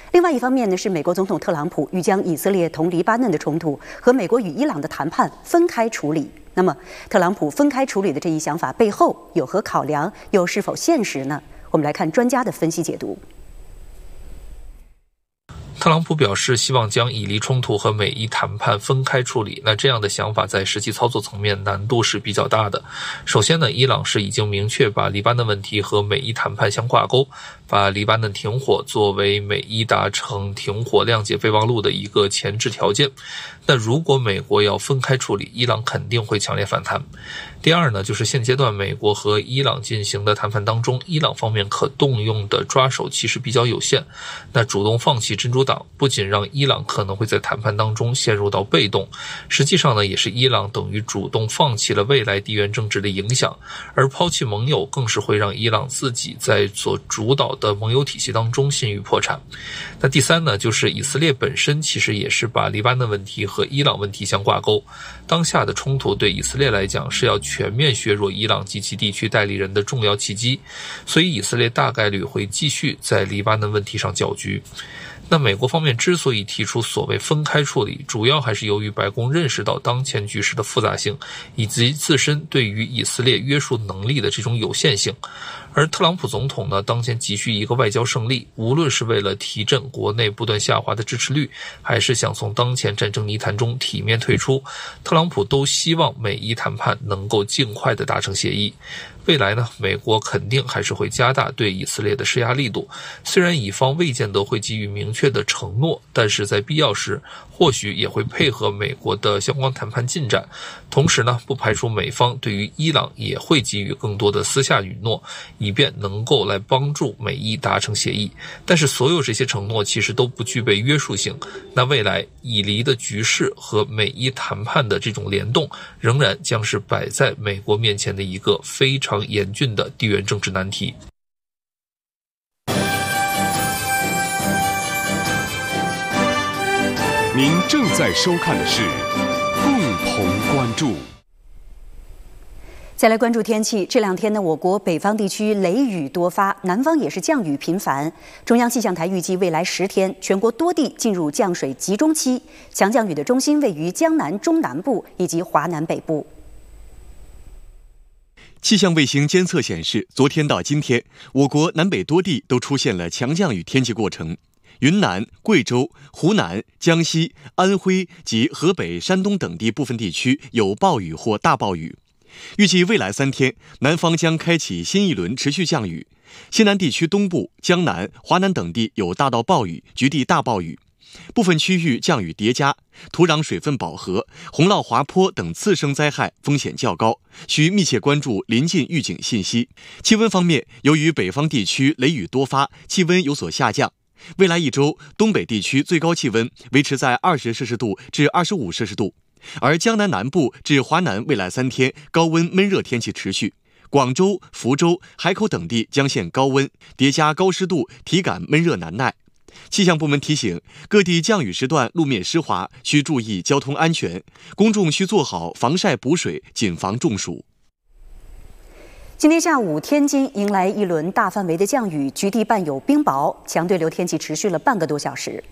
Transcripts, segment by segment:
另外一方面呢，是美国总统特朗普欲将以色列同黎巴嫩的冲突和美国与伊朗的谈判分开处理。那么，特朗普分开处理的这一想法背后有何考量，又是否现实呢？我们来看专家的分析解读。 特朗普表示希望将以黎冲突和美伊谈判分开处理，那这样的想法在实际操作层面难度是比较大的。首先呢，伊朗是已经明确把黎巴嫩问题和美伊谈判相挂钩，把黎巴嫩停火作为美伊达成停火谅解备忘录的一个前置条件。那如果美国要分开处理，伊朗肯定会强烈反弹。第二呢，就是现阶段美国和伊朗进行的谈判当中，伊朗方面可动用的抓手其实比较有限。那主动放弃真主党，不仅让伊朗可能会在谈判当中陷入到被动，实际上呢，也是伊朗等于主动放弃了未来地缘政治的影响，而抛弃盟友更是会让伊朗自己在所主导的盟友体系当中陷于破产。那第三呢，就是以色列本身其实也是把黎巴嫩问题和伊朗问题相挂钩。当下的冲突对以色列来讲是要全面削弱伊朗及其地区代理人的重要契机，所以以色列大概率会继续在黎巴嫩问题上搅局。那美国方面之所以提出所谓分开处理，主要还是由于白宫认识到当前局势的复杂性，以及自身对于以色列约束能力的这种有限性。而特朗普总统呢，当前急需一个外交胜利，无论是为了提振国内不断下滑的支持率，还是想从当前战争泥潭中体面退出，特朗普都希望美伊谈判能够尽快的达成协议。未来呢，美国肯定还是会加大对以色列的施压力度，虽然以方未见得会给予明确的承诺，但是在必要时或许也会配合美国的相关谈判进展。同时呢，不排除美方对于伊朗也会给予更多的私下允诺，以便能够来帮助美伊达成协议。但是所有这些承诺其实都不具备约束性，那未来以黎的局势和美伊谈判的这种联动，仍然将是摆在美国面前的一个非常严峻的地缘政治难题。 您正在收看的是共同关注。 再来关注天气，这两天呢，我国北方地区雷雨多发，南方也是降雨频繁。中央气象台预计未来10天，全国多地进入降水集中期，强降雨的中心位于江南中南部以及华南北部。 气象卫星监测显示，昨天到今天，我国南北多地都出现了强降雨天气过程。云南、贵州、湖南、江西、安徽及河北、山东等地部分地区有暴雨或大暴雨。预计未来3天，南方将开启新一轮持续降雨，西南地区东部、江南、华南等地有大到暴雨，局地大暴雨。部分区域降雨叠加，土壤水分饱和，洪涝滑坡等次生灾害风险较高，需密切关注临近预警信息。气温方面，由于北方地区雷雨多发，气温有所下降。未来1周，东北地区最高气温维持在20摄氏度至25摄氏度，而江南南部至华南未来3天高温闷热天气持续。广州、福州、海口等地将现高温，叠加高湿度，体感闷热难耐。气象部门提醒，各地降雨时段路面湿滑，需注意交通安全，公众需做好防晒补水，谨防中暑。 今天下午，天津迎来一轮大范围的降雨，局地伴有冰雹，强对流天气持续了半个多小时。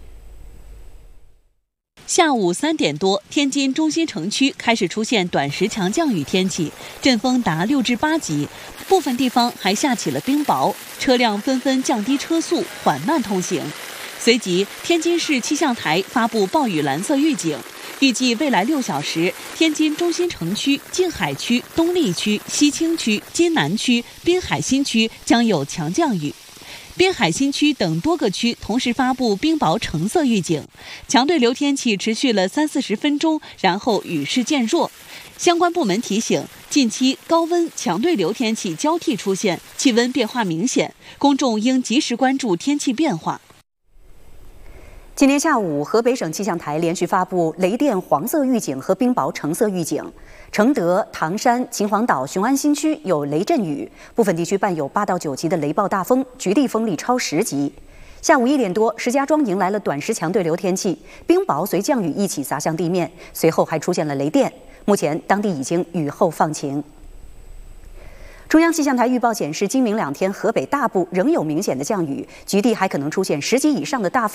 下午3点多，天津中心城区开始出现短时强降雨天气，阵风达6至8级，部分地方还下起了冰雹，车辆纷纷降低车速，缓慢通行。随即，天津市气象台发布暴雨蓝色预警，预计未来6小时，天津中心城区、静海区、东丽区、西青区、津南区、滨海新区将有强降雨。滨海新区等多个区同时发布冰雹橙色预警，强对流天气持续了30-40分钟，然后雨势渐弱。相关部门提醒，近期高温、强对流天气交替出现，气温变化明显，公众应及时关注天气变化。 今天下午，河北省气象台连续发布雷电黄色预警和冰雹橙色预警。承德、唐山、秦皇岛、雄安新区有雷阵雨，部分地区伴有8到9级的雷暴大风，局地风力超10级。下午1点多，石家庄迎来了短时强对流天气，冰雹随降雨一起砸向地面，随后还出现了雷电。目前当地已经雨后放晴。中央气象台预报显示，今明2天河北大部仍有明显的降雨，局地还可能出现10级以上的大风。